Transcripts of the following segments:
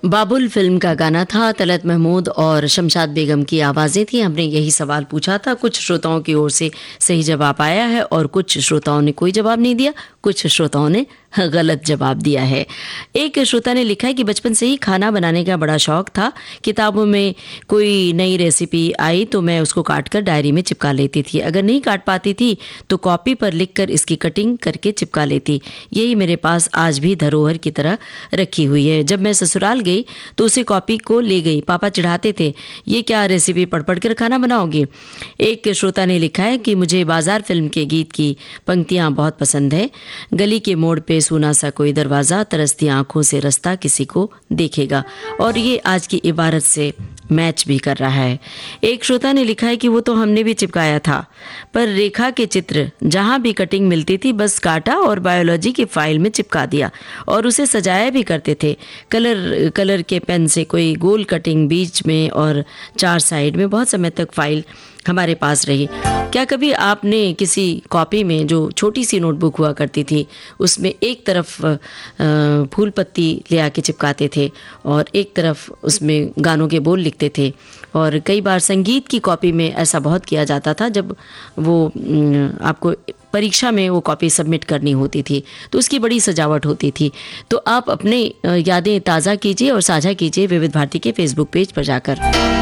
बाबुल film का गाना था। तलत महमूद और शमशाद बेगम की आवाज़ें थी। हमने यही सवाल पूछा था। कुछ श्रोताओं की ओर से सही जवाब आया है और कुछ श्रोताओं ने कोई जवाब नहीं दिया, कुछ श्रोताओं ने गलत जवाब दिया है। एक श्रोता ने लिखा है कि बचपन से ही खाना बनाने का बड़ा शौक था। किताबों में कोई नई रेसिपी आई तो मैं उसको काट कर डायरी में चिपका लेती थी। अगर नहीं काट पाती थी तो कॉपी पर लिखकर इसकी कटिंग करके चिपका लेती। यही मेरे पास आज भी धरोहर की तरह रखी हुई है। जब मैं ससुराल गई तो उसे कॉपी को ले गई। पापा चिढ़ाते थे, ये क्या रेसिपी पढ़ पढ़ कर खाना बनाओगे। एक श्रोता ने लिखा है कि मुझे बाजार फिल्म के गीत की पंक्तियां बहुत पसंद है। गली के मोड़ पे सुना सा कोई दरवाजा, तरसती आंखों से रास्ता किसी को देखेगा। और ये आज की इबारत से मैच भी कर रहा है। एक श्रोता ने लिखा है कि वो तो हमने भी चिपकाया था, पर रेखा के चित्र जहां भी कटिंग मिलती थी बस काटा और बायोलॉजी की फाइल में चिपका दिया और उसे सजाया भी करते थे। कलर के पेन से कोई गोल कटिंग बीच में और चार साइड में। बहुत समय तक फाइल हमारे पास रही। क्या कभी आपने किसी कॉपी में, जो छोटी सी नोटबुक हुआ करती थी, उसमें एक तरफ फूल पत्ती ले आके चिपकाते थे और एक तरफ उसमें गानों के बोल लिखते थे। और कई बार संगीत की कॉपी में ऐसा बहुत किया जाता था। जब वो आपको परीक्षा में वो कॉपी सबमिट करनी होती थी तो उसकी बड़ी सजावट होती थी। तो आप अपने यादें ताज़ा कीजिए और साझा कीजिए विविध भारती के फेसबुक पेज पर जाकर।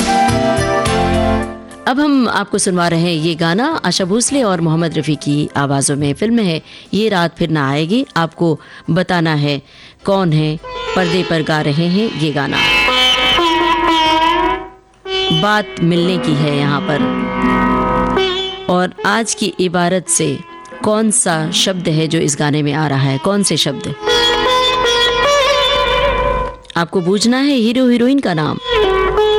अब हम आपको सुनवा रहे हैं ये गाना आशा भोसले और मोहम्मद रफ़ी की आवाज़ों में। फिल्म है ये रात फिर ना आएगी। आपको बताना है कौन है पर्दे पर गा रहे हैं ये गाना। बात मिलने की है यहाँ पर। और आज की इबारत से कौन सा शब्द है जो इस गाने में आ रहा है, कौन से शब्द आपको बूझना है। हीरो हीरोइन का नाम।